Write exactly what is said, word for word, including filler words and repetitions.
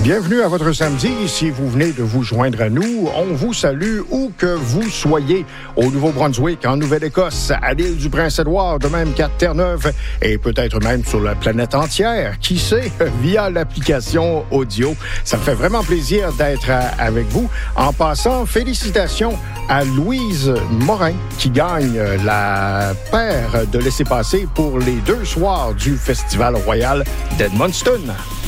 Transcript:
Bienvenue à votre samedi. Si vous venez de vous joindre à nous, on vous salue où que vous soyez. Au Nouveau-Brunswick, en Nouvelle-Écosse, à l'île du Prince-Édouard, de même qu'à Terre-Neuve et peut-être même sur la planète entière. Qui sait, via l'application audio. Ça me fait vraiment plaisir d'être avec vous. En passant, félicitations à Louise Morin qui gagne la paire de laissez-passer pour les deux soirs du Festival Royal d'Edmundston.